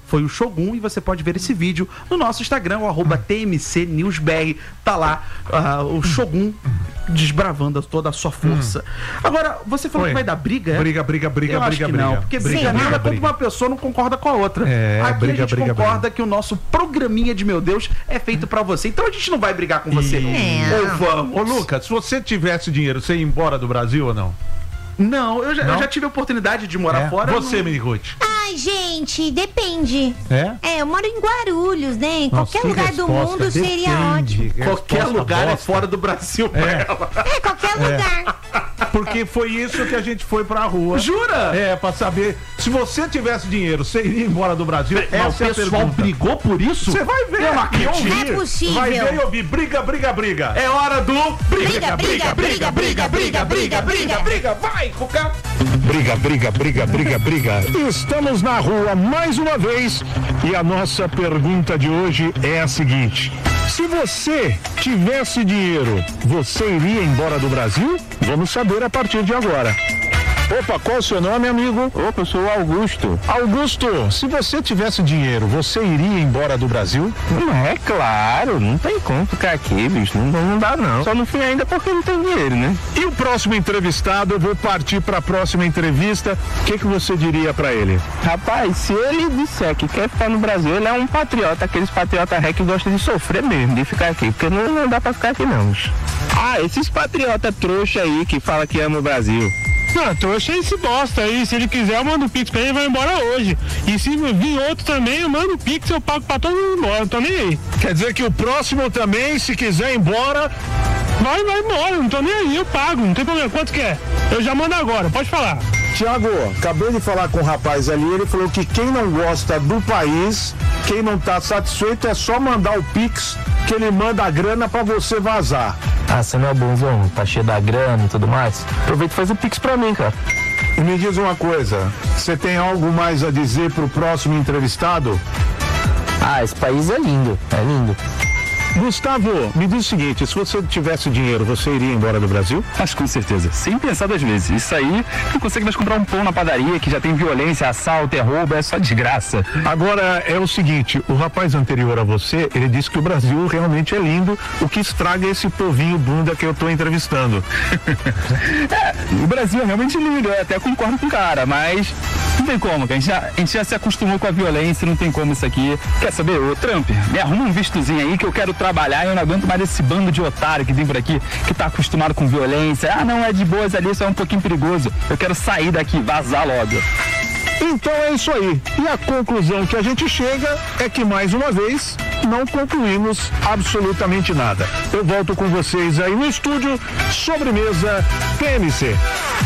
foi o Shogun, e você pode ver esse vídeo no nosso Instagram, o arroba T M C News B R. Tá lá uh, o Shogun desbravando toda a sua força. Agora, você falou Oi. que vai dar briga, é? Briga, briga, briga, Eu acho briga, que briga. não, porque briga Briga, nada briga, quando briga. uma pessoa não concorda com a outra. É, Aqui briga, a gente briga, concorda briga. que o nosso programinha de Meu Deus é feito pra você. Então a gente não vai brigar com você. É. Ou vamos. Ô, Lucas, se você tivesse dinheiro, você ia embora do Brasil ou não? Não, eu já, Não? eu já tive a oportunidade de morar É? fora. Você, não... Minigut. Ai, gente, depende. É? É, eu moro em Guarulhos, né? Em Nossa, qualquer que lugar do resposta. mundo seria Depende. ótimo. Qualquer Resposta lugar é bosta. fora do Brasil pra É. ela. É, qualquer lugar. Porque foi isso que a gente foi pra rua. Jura? É, pra saber. Se você tivesse dinheiro, você iria embora do Brasil? Mas Essa o é a pessoal pergunta. brigou por isso? Você vai ver. Eu não e acredito. ouvir. É possível. Vai ver e ouvir. Briga, briga, briga. É hora do Briga, briga, briga, briga, briga, briga, briga. briga. Vai, Cuca. Briga, briga, briga, briga, briga. Estamos na rua mais uma vez e a nossa pergunta de hoje é a seguinte: se você tivesse dinheiro, você iria embora do Brasil? Vamos saber a partir de agora. Opa, qual é o seu nome, amigo? Opa, eu sou o Augusto. Augusto, se você tivesse dinheiro, você iria embora do Brasil? É claro, não tem como ficar aqui, bicho. Não, não dá não. Só no fim ainda porque não tem dinheiro, né? E o próximo entrevistado, eu vou partir para a próxima entrevista. O que, que você diria para ele? Rapaz, se ele disser que quer ficar no Brasil, ele é um patriota, aqueles patriotas ré que gostam de sofrer mesmo, de ficar aqui. Porque não, não dá pra ficar aqui não, bicho. Ah, esses patriotas trouxa aí que fala que ama o Brasil. Não, trouxa esse bosta aí. Se ele quiser, eu mando o Pix pra ele e vai embora hoje. E se vir outro também, eu mando o Pix e eu pago pra todo mundo embora. Não tô nem aí. Quer dizer que o próximo também, se quiser ir embora, Vai, vai embora. Não tô nem aí. Eu pago. Não tem problema. Quanto que é? Eu já mando agora. Pode falar. Tiago, acabei de falar com o rapaz ali, ele falou que quem não gosta do país, quem não tá satisfeito, é só mandar o Pix, que ele manda a grana pra você vazar. Ah, você não é bonzão, tá cheio da grana e tudo mais. Aproveita e faz o Pix pra mim, cara. E me diz uma coisa, você tem algo mais a dizer pro próximo entrevistado? Ah, esse país é lindo, é lindo. Gustavo, me diz o seguinte, se você tivesse dinheiro, você iria embora do Brasil? Acho com certeza, sem pensar duas vezes. Isso aí não consegue mais comprar um pão na padaria que já tem violência, assalto, é roubo, é só desgraça. Agora é o seguinte, o rapaz anterior a você, ele disse que o Brasil realmente é lindo, o que estraga esse povinho bunda que eu tô entrevistando. É, o Brasil é realmente lindo, eu até concordo com o cara, mas não tem como, a gente, já, a gente já se acostumou com a violência, não tem como isso aqui. Quer saber, ô Trump, me arruma um vistozinho aí que eu quero trabalhar e eu não aguento mais esse bando de otário que tem por aqui, que tá acostumado com violência. Ah, não, é de boas ali, isso é um pouquinho perigoso. Eu quero sair daqui, vazar logo. Então é isso aí. E a conclusão que a gente chega é que, mais uma vez, não concluímos absolutamente nada. Eu volto com vocês aí no estúdio, sobremesa P M C.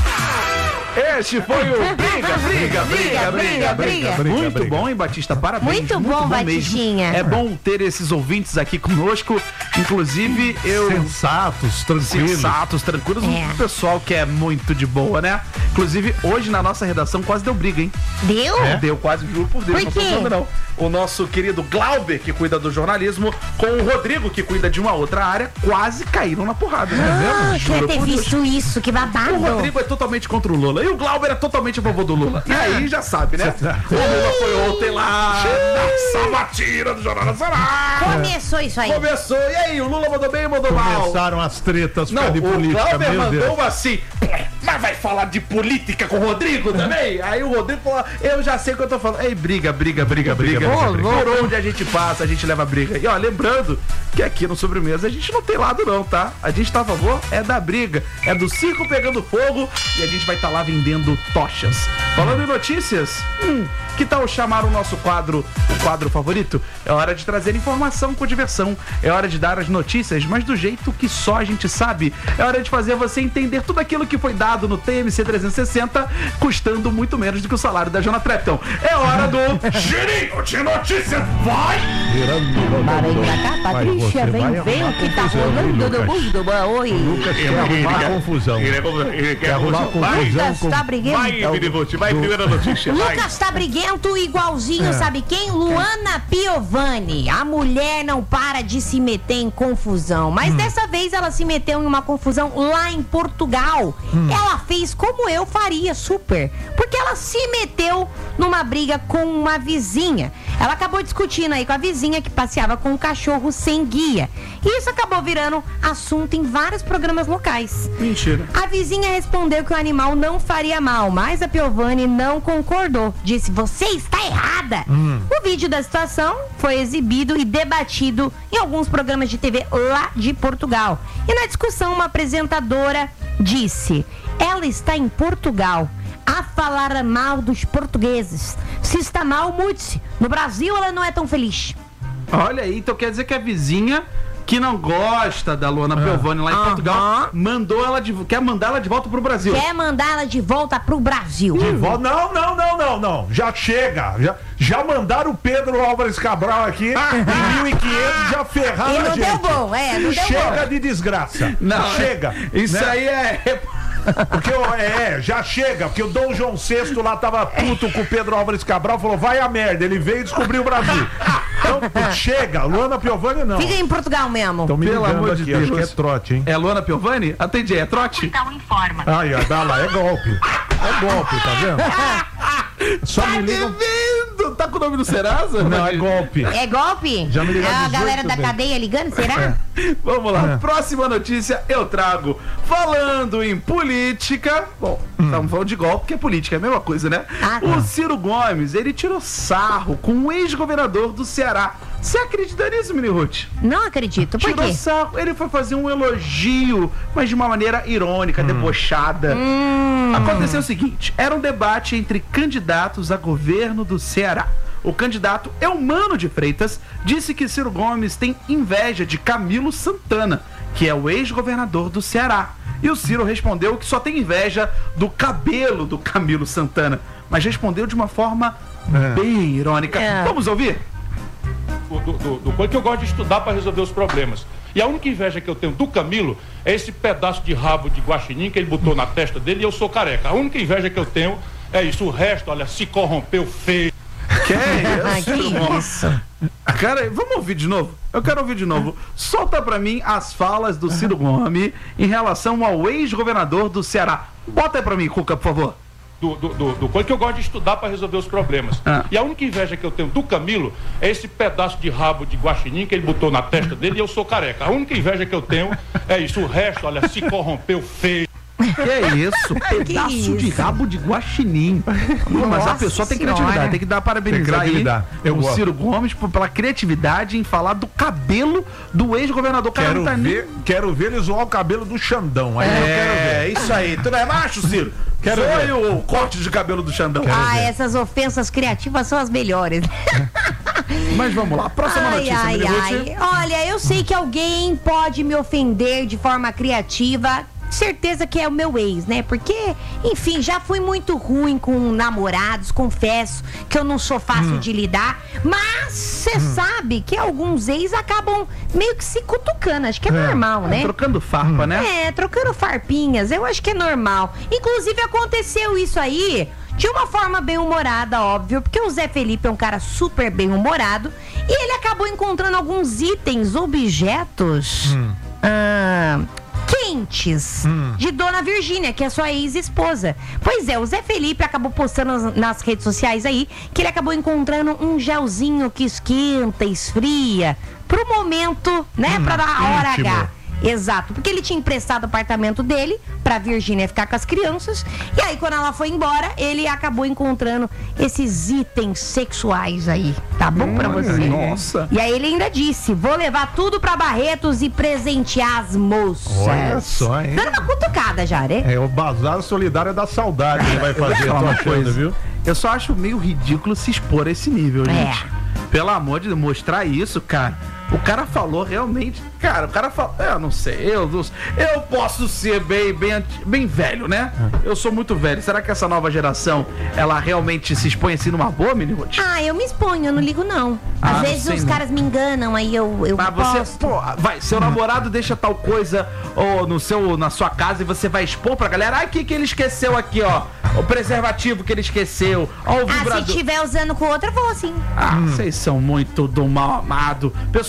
Este foi o Briga, Briga, Briga, Briga, Briga. briga. Muito bom, hein, Batista? Parabéns. Muito bom, mesmo. Batistinha. É bom ter esses ouvintes aqui conosco. Inclusive, eu... Sensatos, tranquilos. Sensatos, tranquilos. É. Um pessoal que é muito de boa, né? Inclusive, hoje na nossa redação quase deu briga, hein? Deu? É? Deu quase, juro por Deus. Por Não tô quê? zoando, não. O nosso querido Glauber, que cuida do jornalismo, com o Rodrigo, que cuida de uma outra área, quase caíram na porrada, né? Ah, queria ter por Deus. visto isso, que babado. O Rodrigo é totalmente contra o Lula. E o Glauber é totalmente a favor do Lula. E aí já sabe, né? O Lula foi ontem lá na sabatina do Jornal Nacional. Começou isso aí. Começou. E aí, o Lula mandou bem ou mandou mal? Começaram as tretas por Não, causa de o política, Glauber meu mandou Deus. uma assim, mas vai falar de política com o Rodrigo também? Aí o Rodrigo falou, eu já sei o que eu tô falando. Ei, briga, briga, briga, briga. briga, briga, briga. Por onde a gente passa, a gente leva briga. E ó, lembrando que aqui no Sobremesa a gente não tem lado não, tá? A gente tá a favor é da briga, é do circo pegando fogo e a gente vai estar tá lá vendendo tochas. Falando em notícias, hum, que tal chamar o nosso quadro, o quadro favorito? É hora de trazer informação com diversão, é hora de dar as notícias, mas do jeito que só a gente sabe. É hora de fazer você entender tudo aquilo que foi dado no T M C trezentos e sessenta, custando muito menos do que o salário da Jona Trepton. É hora do Girinho de Notícias, vai! Mas vem pra cá, Patrícia, você vem vai ver arrumar o que tá confusão, rolando hein, no Lucas? mundo. Oi. Lucas quer arrumar confusão. Quer arrumar confusão Lucas com... tá briguento. vai, primeira notícia, Lucas tá briguento igualzinho, sabe quem? Luana Piovani. A mulher não para de se meter em confusão. Mas dessa vez ela se meteu em uma confusão lá em Portugal. Ela ela fez como eu faria, super. Porque ela se meteu numa briga com uma vizinha. Ela acabou discutindo aí com a vizinha que passeava com um cachorro sem guia. E isso acabou virando assunto em vários programas locais. Mentira. A vizinha respondeu que o animal não faria mal, mas a Piovani não concordou. Disse, você está errada. Hum. O vídeo da situação foi exibido e debatido em alguns programas de T V lá de Portugal. E na discussão, uma apresentadora disse, ela está em Portugal a falar mal dos portugueses. Se está mal, mude-se. No Brasil, ela não é tão feliz. Olha aí, então quer dizer que a vizinha que não gosta da Luana ah. Piovani lá em uh-huh. Portugal, mandou ela de, quer mandar ela de volta pro Brasil. Quer mandar ela de volta pro Brasil. De volta? Não, não, não, não, não. Já chega. Já, já mandaram o Pedro Álvares Cabral aqui em mil e quinhentos, já ferraram e não a gente. deu bom, é, não deu Chega bom. de desgraça. Não, chega. Isso né? aí é... Porque é, já chega, porque o Dom João sexto lá tava puto com o Pedro Álvares Cabral, falou, vai a merda, ele veio e descobriu o Brasil. Então, chega, Luana Piovani não. Fica em Portugal mesmo. Estão me Pelo amor aqui, de Deus. acho que é trote, hein? É Luana Piovani? Atendi, é trote? Então informa. Ai, ó, dá lá, é golpe. É golpe, tá vendo? Só tá me ligam... devendo! Tá com o nome do Serasa? Não, é golpe. É golpe? Já me ligaram É a galera dezoito da vezes. cadeia ligando, será? É. Vamos lá, É. próxima notícia eu trago. Falando em política. Bom, estamos Hum. falando de golpe, que é política, é a mesma coisa, né? Ah, tá. O Ciro Gomes, ele tirou sarro com o ex-governador do Ceará. Você acredita nisso, Mini Ruth? Não acredito, por Tirou quê? sarro, ele foi fazer um elogio, mas de uma maneira irônica, debochada. Hum. Aconteceu o seguinte, era um debate entre candidatos a governo do Ceará. O candidato Eumano de Freitas disse que Ciro Gomes tem inveja de Camilo Santana, que é o ex-governador do Ceará. E o Ciro respondeu que só tem inveja do cabelo do Camilo Santana, mas respondeu de uma forma É. bem irônica. É. Vamos ouvir? Do, do, do, do coisa que eu gosto de estudar para resolver os problemas. E a única inveja que eu tenho do Camilo é esse pedaço de rabo de guaxinim que ele botou na testa dele e eu sou careca. A única inveja que eu tenho é isso. O resto, olha, se corrompeu feio. Que é isso? Que isso? Cara, vamos ouvir de novo? Eu quero ouvir de novo. Solta pra mim as falas do Ciro Gomes em relação ao ex-governador do Ceará. Bota aí pra mim, Cuca, por favor. Do, do, do, do coisa que eu gosto de estudar para resolver os problemas. Ah. E a única inveja que eu tenho do Camilo é esse pedaço de rabo de guaxinim que ele botou na testa dele e eu sou careca. A única inveja que eu tenho é isso. O resto, olha, se corrompeu feio. Que é isso? Pedaço isso? de rabo de guaxinim. Não, mas a Nossa pessoa tem Senhora. criatividade. Tem que dar parabenizar Tem criatividade. aí Eu o gosto. Ciro Gomes por- pela criatividade em falar do cabelo do ex-governador. Cara, Quero não tá nem- ver, quero ver ele zoar o cabelo do Xandão. Aí eu quero ver. É, isso aí. Tu não é macho, Ciro? Quero Foi ver. o corte de cabelo do Xandão. Ah, essas ofensas criativas são as melhores. Mas vamos lá, próxima Ai, notícia, ai, Mini Ruth. ai. Olha, eu sei que alguém pode me ofender de forma criativa. Certeza que é o meu ex, né? Porque, enfim, já fui muito ruim com namorados, confesso que eu não sou fácil Hum. de lidar. Mas você sabe que alguns ex acabam meio que se cutucando. Acho que é, normal, né? Trocando farpa, né? É, trocando farpinhas, eu acho que é normal. Inclusive aconteceu isso aí de uma forma bem humorada, óbvio, porque o Zé Felipe é um cara super bem humorado e ele acabou encontrando alguns itens, objetos ah, quentes de Dona Virgínia, que é sua ex-esposa. Pois é, o Zé Felipe acabou postando nas, nas redes sociais aí que ele acabou encontrando um gelzinho que esquenta, esfria, pro momento, né, pra dar a hora íntimo. H. Exato, porque ele tinha emprestado o apartamento dele pra Virgínia ficar com as crianças. E aí, quando ela foi embora, ele acabou encontrando esses itens sexuais aí. Tá bom pra você? Nossa. E aí ele ainda disse: vou levar tudo pra Barretos e presentear as moças. Olha só, hein? Dando uma cutucada já, né? É o Bazar Solidário da Saudade que ele vai fazer, Fala tô uma achando, coisa, viu? Eu só acho meio ridículo se expor a esse nível, É. gente. Pelo amor de Deus, mostrar isso, cara. O cara falou realmente. Cara, o cara falou. Eu não sei. Eu, não- eu posso ser bem, bem, anti- bem velho, né? Eu sou muito velho. Será que essa nova geração ela realmente se expõe assim numa boa, Mini Ruth? Ah, eu me exponho, eu não ligo não. Às Ah, não vezes sei, os não. caras me enganam, aí eu, eu Mas você, posto. pô, vai, seu namorado deixa tal coisa ou no seu, na sua casa e você vai expor pra galera. Ai, o que que ele esqueceu aqui, ó? O preservativo que ele esqueceu. Ó, o Ah, vibrador. se tiver usando com outra, eu vou sim. Ah, vocês são muito do mal amado. Pessoal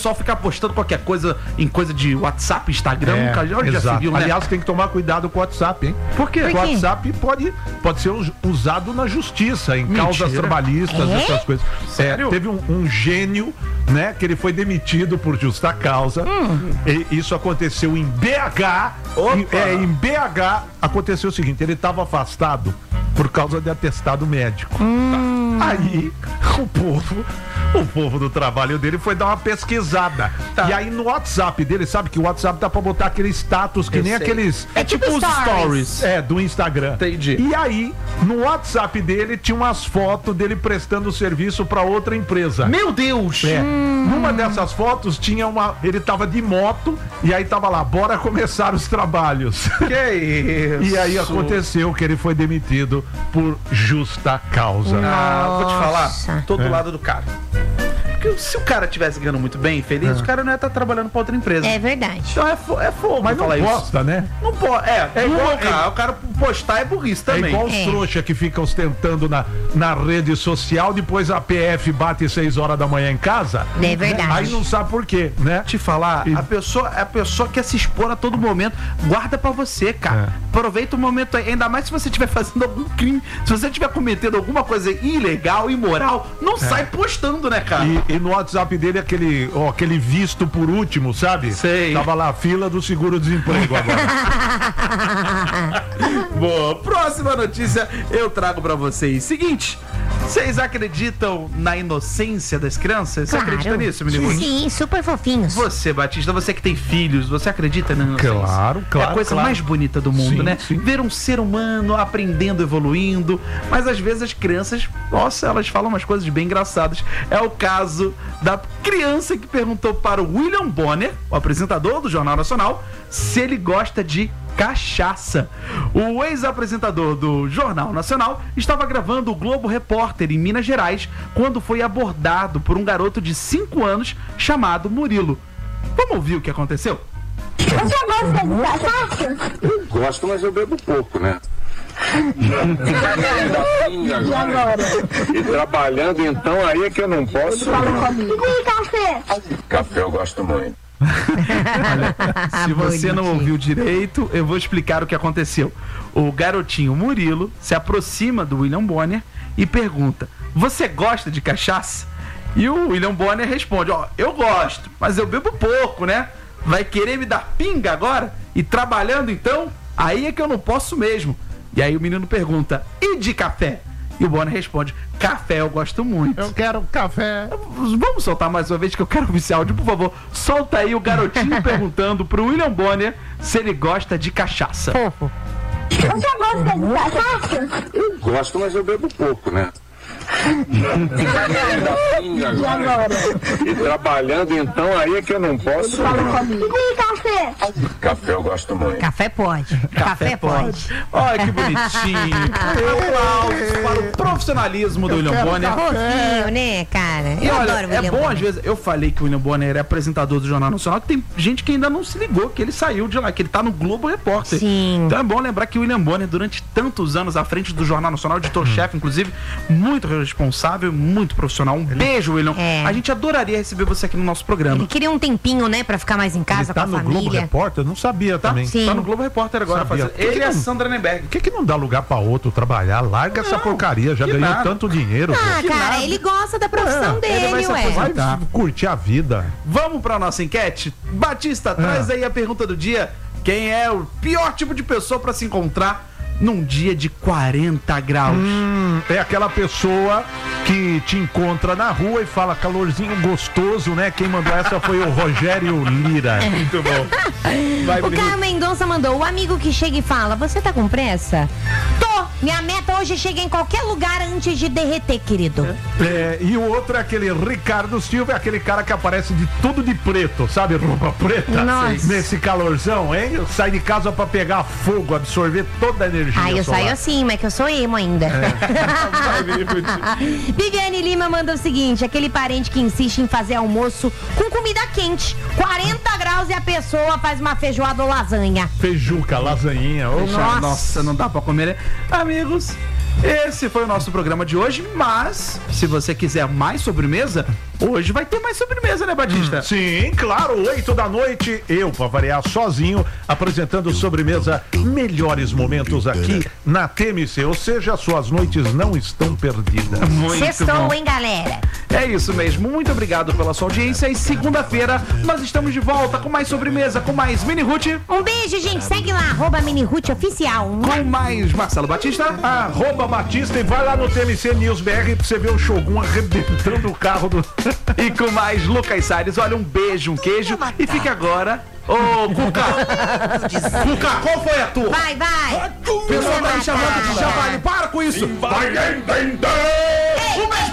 pessoal ficar postando qualquer coisa em coisa de WhatsApp, Instagram, É, nunca já exato. se viu, né? Aliás, tem que tomar cuidado com o WhatsApp, hein? Por quê? Porque Por o quê? WhatsApp pode, pode ser us- usado na justiça, em Mentira. causas trabalhistas, É? essas coisas. Sério? É, teve um, um gênio, né, que ele foi demitido por justa causa. Hum. E isso aconteceu em B H. Opa! Em, é, em B H aconteceu o seguinte, ele estava afastado por causa de atestado médico. Hum. Aí o povo, o povo do trabalho dele foi dar uma pesquisada. Tá. E aí no WhatsApp dele, sabe que o WhatsApp dá pra botar aquele status que Eu nem sei. aqueles... É tipo os stories. É, do Instagram. Entendi. E aí, no WhatsApp dele, tinha umas fotos dele prestando serviço pra outra empresa. Meu Deus! É. Numa dessas fotos tinha uma. Ele tava de moto e aí tava lá, bora começar os trabalhos. Que isso? E aí aconteceu que ele foi demitido por justa causa. Ah, vou te falar, Nossa. tô do É. lado do cara. Porque se o cara tivesse ganhando muito bem, feliz, o cara não ia estar trabalhando pra outra empresa. É verdade. Então é, fo é fogo Mas não falar isso. gosta, né? Não pode. É, É é igual- igual, cara, o cara postar é burrice É também. igual os É. trouxa que ficam ostentando na, na rede social, depois a P F bate seis horas da manhã em casa. É verdade. Aí não sabe por quê, né? Te falar, E- a pessoa, a pessoa quer se expor a todo momento. Guarda pra você, cara. É. Aproveita o momento aí. Ainda mais se você estiver fazendo algum crime. Se você estiver cometendo alguma coisa ilegal, imoral, não sai postando, né, cara? E, e no WhatsApp dele, aquele, ó, aquele visto por último, sabe? Sei. Tava lá, fila do seguro-desemprego agora. Boa, próxima notícia eu trago pra vocês. Seguinte, vocês acreditam na inocência das crianças? Você Claro. acredita nisso, menino? Sim, super fofinhos. Você, Batista, você que tem filhos, você acredita na inocência? Claro, claro, É a coisa claro. mais bonita do mundo, Sim, né? sim. Ver um ser humano aprendendo, evoluindo. Mas às vezes as crianças, nossa, elas falam umas coisas bem engraçadas. É o caso da criança que perguntou para o William Bonner, o apresentador do Jornal Nacional, se ele gosta de cachaça. O ex-apresentador do Jornal Nacional estava gravando o Globo Repórter em Minas Gerais quando foi abordado por um garoto de cinco anos chamado Murilo. Vamos ouvir o que aconteceu? Você gosta de cachaça? Eu gosto, mas eu bebo pouco, né? E agora? E trabalhando, então, aí é que eu não posso. E café? Café eu gosto muito. Se você não Bonitinho. ouviu direito, eu vou explicar o que aconteceu. O garotinho Murilo se aproxima do William Bonner e pergunta: você gosta de cachaça? E o William Bonner responde: ó, eu gosto, mas eu bebo pouco, né? Vai querer me dar pinga agora? E trabalhando então? Aí é que eu não posso mesmo. E aí o menino pergunta: e de café? E o Bonner responde: café eu gosto muito. Eu quero café. Vamos soltar mais uma vez que eu quero ouvir esse áudio, por favor. Solta aí o garotinho perguntando pro William Bonner se ele gosta de cachaça. Fofo. Você gosta de cachaça? Eu gosto, mas eu bebo pouco, né? E agora? E trabalhando, então, aí é que eu não posso. E café? Café eu gosto muito. Café pode. Café, pode. Olha que bonitinho. Aplausos para o profissionalismo do William Bonner. Fofinho, né, cara? E Eu olha, adoro o é William bom Bonner. às vezes, eu falei que o William Bonner é apresentador do Jornal Nacional, que tem gente que ainda não se ligou, que ele saiu de lá, que ele tá no Globo Repórter. Sim. Então é bom lembrar que o William Bonner, durante tantos anos à frente do Jornal Nacional, editor-chefe, inclusive, muito responsável, muito profissional. Um beijo, William. É. A gente adoraria receber você aqui no nosso programa. Ele queria um tempinho, né, pra ficar mais em casa Ele tá com a no Globo família. Repórter? Eu não sabia Tá? também. Sim. Tá no Globo Repórter agora Sabia. fazendo. Por que Ele e a não- Sandra Nemberg. Por que, que não dá lugar pra outro trabalhar? Larga essa porcaria, já que ganhou nada. tanto dinheiro. Ah, Que cara, nada. ele gosta da profissão É, ele vai dele, se ué. aposentar. Vai Tá. curtir a vida. Vamos pra nossa enquete? Batista, traz aí a pergunta do dia. Quem é o pior tipo de pessoa pra se encontrar num dia de quarenta graus? Hum, é aquela pessoa que te encontra na rua e fala calorzinho gostoso, né? Quem mandou essa foi o Rogério Lira. Muito bom. Vai, O Caio Mendonça mandou: o amigo que chega e fala: você tá com pressa? Tô! Minha meta hoje é chegar em qualquer lugar antes de derreter, querido. É, e o outro é aquele Ricardo Silva, é aquele cara que aparece de tudo de preto, sabe? Roupa preta. Nossa. Nesse calorzão, hein? Sai de casa pra pegar fogo, absorver toda a energia. Ah, eu solar. saio assim, mas que eu sou emo ainda. É. Viviane Lima mandou o seguinte: aquele parente que insiste em fazer almoço com comida quente, quarenta graus, e a pessoa faz uma feijoada ou lasanha. Feijuca, lasanhinha. Ô, Nossa. Nossa, não dá pra comer, né? Amigos, esse foi o nosso programa de hoje, mas se você quiser mais sobremesa, hoje vai ter mais sobremesa, né, Batista? Sim, claro, oito da noite, eu, pra variar, sozinho, apresentando sobremesa, melhores momentos aqui na T M C, ou seja, suas noites não estão perdidas. Muito Sextou, bom. hein, galera? É isso mesmo, muito obrigado pela sua audiência e segunda-feira nós estamos de volta com mais sobremesa, com mais Mini Ruth, Um beijo, gente. Segue lá, arroba Minirute Oficial. com mais Marcelo Batista. Arroba Batista e vai lá no T M C News B R pra você ver o Shogun arrebentando o carro do... E com mais Lucas Salles. Olha, um beijo, um queijo. E fique agora. Ô, Cuca! Cuca, qual foi a tua? Vai, vai. O pessoal tá me chamando de javali. Para com isso! Vai entender! Um beijo!